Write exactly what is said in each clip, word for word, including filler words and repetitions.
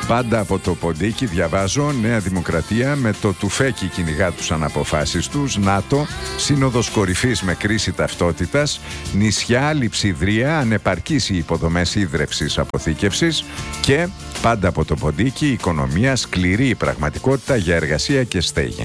Πάντα από το ποντίκι διαβάζω Νέα Δημοκρατία με το τουφέκι κυνηγά τους αναποφάσεις τους, ΝΑΤΟ, Σύνοδος Κορυφής με κρίση ταυτότητας, νησιά, λειψιδρία, ανεπαρκείς οι υποδομές ίδρευσης αποθήκευσης και πάντα από το ποντίκι οικονομία, σκληρή πραγματικότητα για εργασία και στέγη.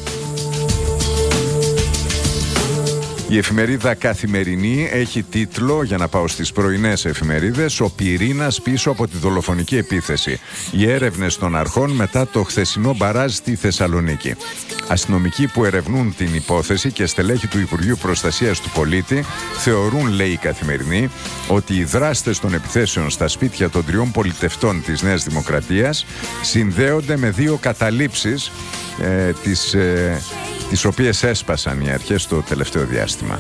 Η εφημερίδα Καθημερινή έχει τίτλο, για να πάω στις πρωινές εφημερίδες, «Ο πυρήνας πίσω από τη δολοφονική επίθεση. Οι έρευνες των αρχών μετά το χθεσινό μπαράζ στη Θεσσαλονίκη». Αστυνομικοί που ερευνούν την υπόθεση και στελέχη του Υπουργείου Προστασίας του Πολίτη θεωρούν, λέει η Καθημερινή, ότι οι δράστες των επιθέσεων στα σπίτια των τριών πολιτευτών της Νέας Δημοκρατίας συνδέονται με δύο καταλήψεις ε, της... Ε, τις οποίες έσπασαν οι αρχές το τελευταίο διάστημα.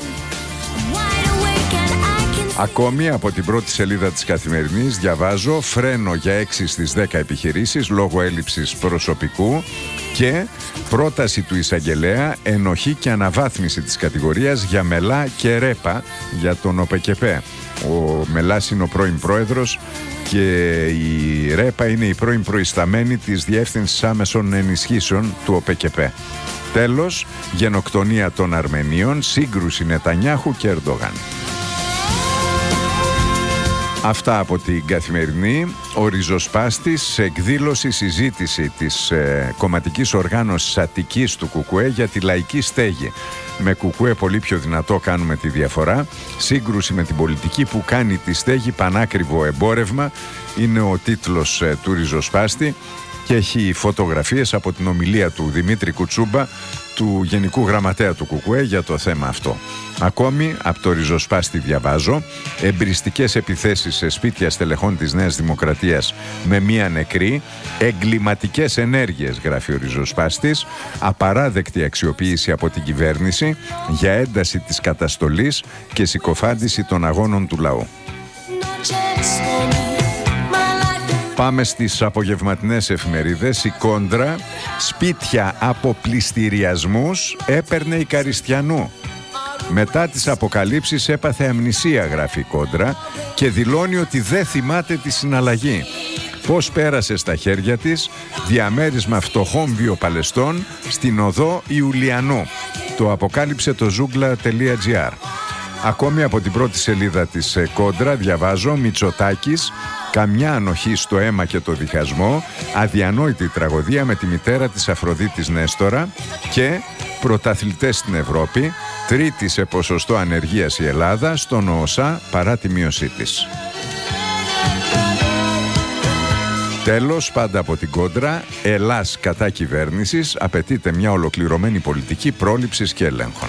Ακόμη από την πρώτη σελίδα της Καθημερινής διαβάζω φρένο για έξι στις δέκα επιχειρήσεις λόγω έλλειψης προσωπικού και πρόταση του εισαγγελέα ενοχή και αναβάθμιση της κατηγορίας για Μελά και Ρέπα για τον ΟΠΕΚΕΠΕ. Ο Μελάς είναι ο πρώην πρόεδρος και η Ρέπα είναι η πρώην προϊσταμένη της Διεύθυνσης Άμεσων Ενισχύσεων του ΟΠΕΚΕΠΕ. Τέλος, γενοκτονία των Αρμενίων, σύγκρουση Νετανιάχου και Ερντογάν. Αυτά από την Καθημερινή. Ο ριζοσπάστης σε εκδήλωση συζήτηση της ε, κομματικής οργάνωσης Αττικής του Κουκουέ για τη λαϊκή στέγη. Με Κουκουέ πολύ πιο δυνατό κάνουμε τη διαφορά. Σύγκρουση με την πολιτική που κάνει τη στέγη πανάκριβο εμπόρευμα είναι ο τίτλος ε, του ριζοσπάστη. Και έχει φωτογραφίες από την ομιλία του Δημήτρη Κουτσούμπα, του Γενικού Γραμματέα του Κουκουέ, για το θέμα αυτό. Ακόμη, από το ριζοσπάστη διαβάζω, εμπριστικές επιθέσεις σε σπίτια στελεχών της Νέας Δημοκρατίας με μία νεκρή, εγκληματικές ενέργειες, γράφει ο ριζοσπάστης, απαράδεκτη αξιοποίηση από την κυβέρνηση για ένταση της καταστολής και συκοφάντηση των αγώνων του λαού. Πάμε στις απογευματινές εφημερίδες. Η Κόντρα, σπίτια από πληστηριασμούς έπαιρνε η Καριστιανού. Μετά τις αποκαλύψεις έπαθε αμνησία, γράφει η Κόντρα, και δηλώνει ότι δεν θυμάται τη συναλλαγή. Πώς πέρασε στα χέρια της διαμέρισμα φτωχών βιοπαλαιστών στην οδό Ιουλιανού. Το αποκάλυψε το ζούγκλα τελεία τζι άρ. Ακόμη από την πρώτη σελίδα της Κόντρα διαβάζω Μητσοτάκης, καμιά ανοχή στο αίμα και το διχασμό, αδιανόητη τραγωδία με τη μητέρα της Αφροδίτης Νέστορα και πρωταθλητές στην Ευρώπη, τρίτη σε ποσοστό ανεργίας η Ελλάδα στον ΟΟΣΑ παρά τη μείωσή της. Τέλος, πάντα από την Κόντρα, Ελλάς κατά κυβέρνησης, απαιτείται μια ολοκληρωμένη πολιτική πρόληψης και ελέγχων.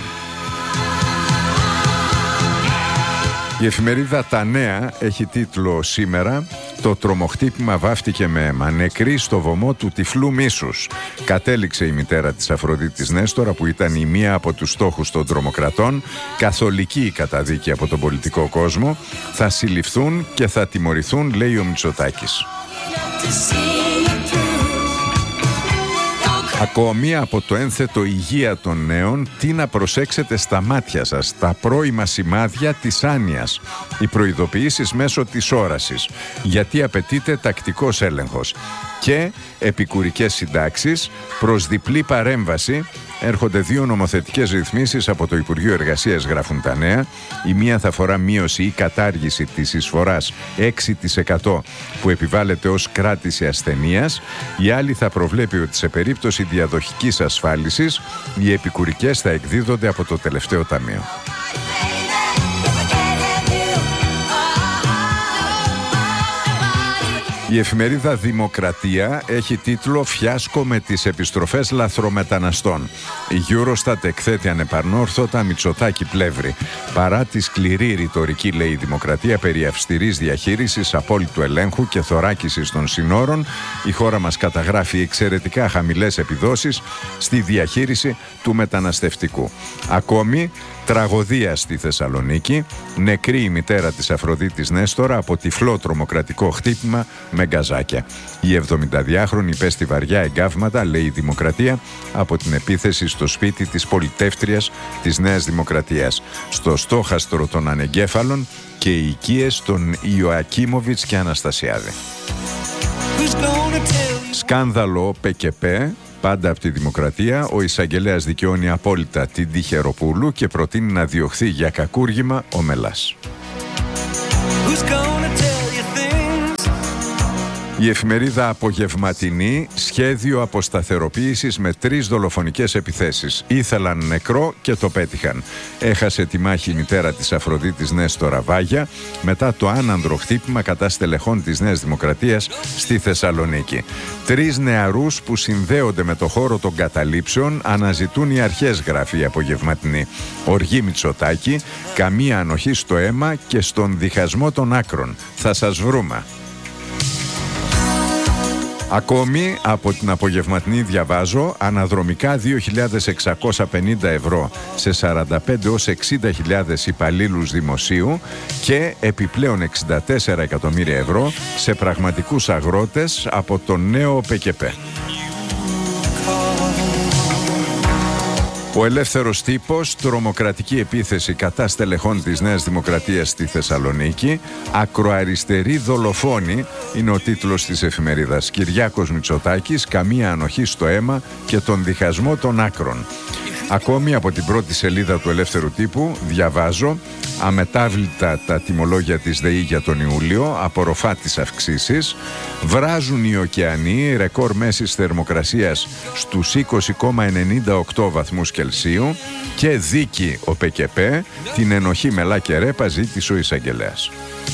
Η εφημερίδα Τα Νέα έχει τίτλο σήμερα «Το τρομοχτύπημα βάφτηκε με αίμα. Νεκρή στο βωμό του τυφλού μίσους». Κατέληξε η μητέρα της Αφροδίτης Νέστορα, που ήταν η μία από τους στόχους των τρομοκρατών. Καθολική η καταδίκη από τον πολιτικό κόσμο. Θα συλληφθούν και θα τιμωρηθούν, λέει ο Μητσοτάκης. Ακόμη από το ένθετο υγεία των νέων, τι να προσέξετε στα μάτια σας, τα πρώιμα σημάδια της άνοιας, οι προειδοποιήσεις μέσω της όρασης, γιατί απαιτείται τακτικός έλεγχος και επικουρικές συντάξεις προς διπλή παρέμβαση. Έρχονται δύο νομοθετικές ρυθμίσεις από το Υπουργείο Εργασίας, γράφουν Τα Νέα. Η μία θα αφορά μείωση ή κατάργηση της εισφοράς έξι τοις εκατό που επιβάλλεται ως κράτηση ασθενείας. Η άλλη θα προβλέπει ότι σε περίπτωση διαδοχικής ασφάλισης οι επικουρικές θα εκδίδονται από το τελευταίο ταμείο. Η εφημερίδα Δημοκρατία έχει τίτλο «Φιάσκο με τις επιστροφές λαθρομεταναστών». Η Eurostat εκθέτει ανεπανόρθωτα Μητσοτάκη πλεύρη. Παρά τη σκληρή ρητορική, λέει η Δημοκρατία, περί αυστηρής διαχείρισης, απόλυτου ελέγχου και θωράκισης των συνόρων, η χώρα μας καταγράφει εξαιρετικά χαμηλές επιδόσεις στη διαχείριση του μεταναστευτικού. Ακόμη, τραγωδία στη Θεσσαλονίκη, νεκρή η μητέρα της Αφροδίτης Νέστορα από τυφλό τρομοκρατικό χτύπημα με γκαζάκια. Η εβδομηνταδυάχρονη υπέστη βαριά εγκάβματα, λέει η Δημοκρατία, από την επίθεση στο σπίτι της πολιτεύτριας της Νέας Δημοκρατίας, στο στόχαστρο των ανεγκέφαλων και οι οικίες των Ιωακίμοβιτς και Αναστασιάδη. Σκάνδαλο ΠΚΠ, πάντα από τη Δημοκρατία. Ο εισαγγελέας δικαιώνει απόλυτα την Τιχεροπούλου και προτείνει να διωχθεί για κακούργημα ο Μελάς. Η εφημερίδα Απογευματινή, σχέδιο αποσταθεροποίησης με τρεις δολοφονικές επιθέσεις. Ήθελαν νεκρό και το πέτυχαν. Έχασε τη μάχη η μητέρα της Αφροδίτης Νέστορα Βάγια μετά το άνανδρο χτύπημα κατά στελεχών της Νέας Δημοκρατίας στη Θεσσαλονίκη. Τρεις νεαρούς που συνδέονται με το χώρο των καταλήψεων αναζητούν οι αρχές, γράφει η Απογευματινή. Οργή Μητσοτάκη, καμία ανοχή στο αίμα και στον διχασμό των άκρων. Θα σας βρούμε. Ακόμη από την Απογευματινή διαβάζω, αναδρομικά δύο χιλιάδες εξακόσια πενήντα ευρώ σε σαράντα πέντε έως εξήντα χιλιάδες υπαλλήλους δημοσίου και επιπλέον εξήντα τέσσερα εκατομμύρια ευρώ σε πραγματικούς αγρότες από τον νέο ΠΚΠ. Ο Ελεύθερος Τύπος, τρομοκρατική επίθεση κατά στελεχών της Νέας Δημοκρατίας στη Θεσσαλονίκη. Ακροαριστερή δολοφόνη είναι ο τίτλος της εφημερίδας. Κυριάκος Μητσοτάκης, καμία ανοχή στο αίμα και τον διχασμό των άκρων. Ακόμη από την πρώτη σελίδα του Ελεύθερου Τύπου διαβάζω, αμετάβλητα τα τιμολόγια της ΔΕΗ για τον Ιούλιο, απορροφά τις αυξήσεις, βράζουν οι ωκεανοί, ρεκόρ μέσης θερμοκρασίας στους είκοσι κόμμα ενενήντα οκτώ βαθμούς Κελσίου και δίκη ο ΠΚΠ, την ενοχή Μελά και Ρέπα ζήτησε ο εισαγγελέας.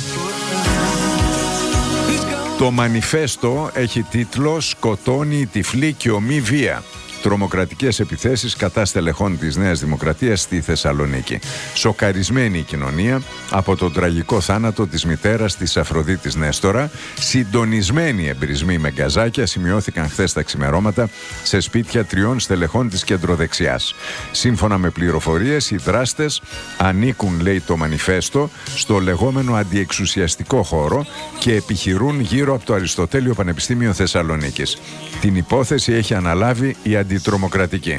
Το μανιφέστο έχει τίτλο «Σκοτώνει η τυφλή και ομή βία». Τρομοκρατικές επιθέσεις κατά στελεχών της Νέας Δημοκρατίας στη Θεσσαλονίκη. Σοκαρισμένη η κοινωνία από τον τραγικό θάνατο της μητέρας της Αφροδίτης Νέστορα. Συντονισμένοι εμπρισμοί με γκαζάκια σημειώθηκαν χθες τα ξημερώματα σε σπίτια τριών στελεχών της κεντροδεξιάς. Σύμφωνα με πληροφορίες, οι δράστες ανήκουν, λέει το μανιφέστο, στο λεγόμενο αντιεξουσιαστικό χώρο και επιχειρούν γύρω από το Αριστοτέλειο Πανεπιστήμιο Θεσσαλονίκης. Την υπόθεση έχει αναλάβει η αντιτρομοκρατική.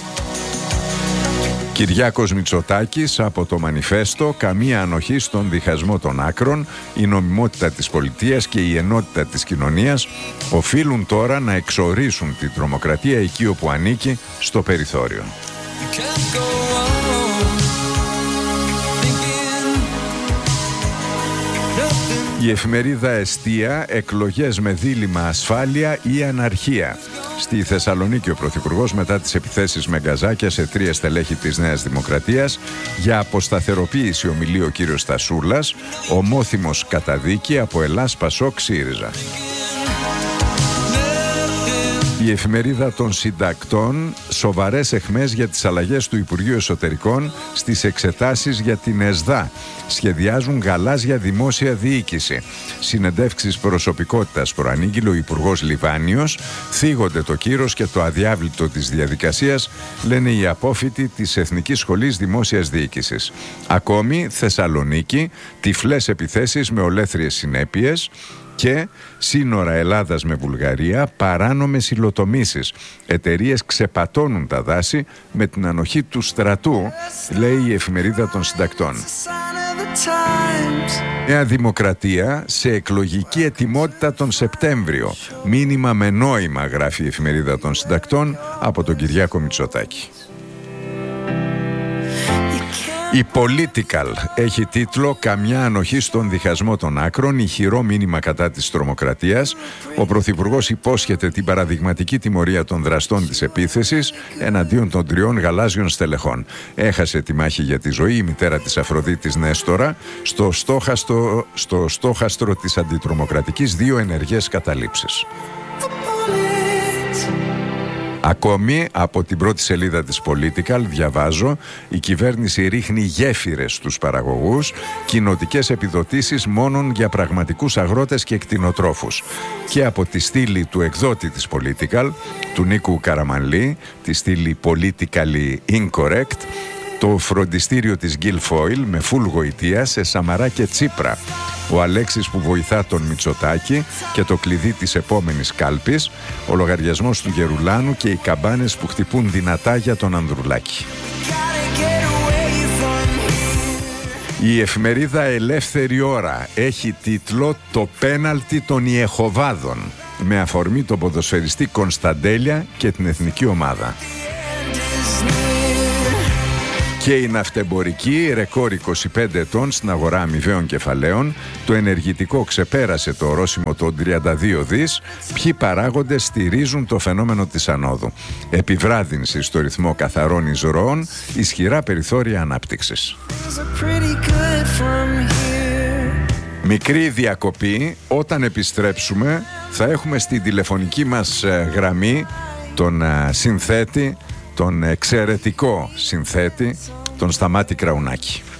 Κυριάκος Μητσοτάκης από το μανιφέστο, καμία ανοχή στον διχασμό των άκρων, η νομιμότητα της πολιτείας και η ενότητα της κοινωνίας οφείλουν τώρα να εξορίσουν την τρομοκρατία εκεί όπου ανήκει, στο περιθώριο. Η εφημερίδα Εστία, εκλογές με δίλημμα ασφάλεια ή αναρχία. Στη Θεσσαλονίκη ο Πρωθυπουργός, μετά τις επιθέσεις με γκαζάκια σε τρία στελέχη της Νέας Δημοκρατίας, για αποσταθεροποίηση ομιλεί ο κύριος Στασούλας, ομόθυμος καταδίκη από Ελλάς Πασόκ ΣΥΡΙΖΑ. Η εφημερίδα των συντακτών, σοβαρές αιχμές για τις αλλαγές του Υπουργείου Εσωτερικών στις εξετάσεις για την ΕΣΔΑ. Σχεδιάζουν γαλάζια δημόσια διοίκηση. Συνεντεύξεις προσωπικότητας προανήγγειλε ο Υπουργός Λιβάνιος. Θίγονται το κύρος και το αδιάβλητο της διαδικασίας, λένε οι απόφοιτοι της Εθνικής Σχολής Δημόσιας Διοίκησης. Ακόμη, Θεσσαλονίκη, τυφλές επιθέσεις με ολέθριες συνέπειες. Και σύνορα Ελλάδας με Βουλγαρία, παράνομες υλοτομήσεις. Εταιρείες ξεπατώνουν τα δάση με την ανοχή του στρατού, λέει η εφημερίδα των συντακτών. Νέα Δημοκρατία σε εκλογική ετοιμότητα τον Σεπτέμβριο. Μήνυμα με νόημα, γράφει η εφημερίδα των συντακτών από τον Κυριάκο Μητσοτάκη. Η Political έχει τίτλο «Καμιά ανοχή στον διχασμό των άκρων, ηχηρό μήνυμα κατά της τρομοκρατίας». Ο Πρωθυπουργός υπόσχεται την παραδειγματική τιμωρία των δραστών της επίθεσης εναντίον των τριών γαλάζιων στελεχών. Έχασε τη μάχη για τη ζωή η μητέρα της Αφροδίτης Νέστορα στο στόχαστρο, στο στόχαστρο της αντιτρομοκρατικής, δύο ενεργές καταλήψεις. Ακόμη από την πρώτη σελίδα της Political διαβάζω, η κυβέρνηση ρίχνει γέφυρες στους παραγωγούς, κοινοτικές επιδοτήσεις μόνον για πραγματικούς αγρότες και κτηνοτρόφους. Και από τη στήλη του εκδότη της Political, του Νίκου Καραμανλή, τη στήλη Politically Incorrect, το φροντιστήριο της Guilfoyle με φουλ γοητεία σε Σαμαρά και Τσίπρα. Ο Αλέξης που βοηθά τον Μητσοτάκη και το κλειδί της επόμενης κάλπης, ο λογαριασμός του Γερουλάνου και οι καμπάνες που χτυπούν δυνατά για τον Ανδρουλάκη. Η εφημερίδα Ελεύθερη Ώρα έχει τίτλο «Το πέναλτι των Ιεχωβάδων», με αφορμή τον ποδοσφαιριστή Κωνσταντέλια και την εθνική ομάδα. Και η ναυτεμπορική, ρεκόρ είκοσι πέντε ετών στην αγορά αμοιβαίων κεφαλαίων, το ενεργητικό ξεπέρασε το ορόσημο των τριάντα δύο δις. Ποιοι παράγοντες στηρίζουν το φαινόμενο της ανόδου? Επιβράδυνση στο ρυθμό καθαρών εισρωών, ισχυρά περιθώρια ανάπτυξης. Μικρή διακοπή. Όταν επιστρέψουμε θα έχουμε στην τηλεφωνική μας γραμμή τον συνθέτη, τον εξαιρετικό συνθέτη, τον Σταμάτη Κραουνάκη.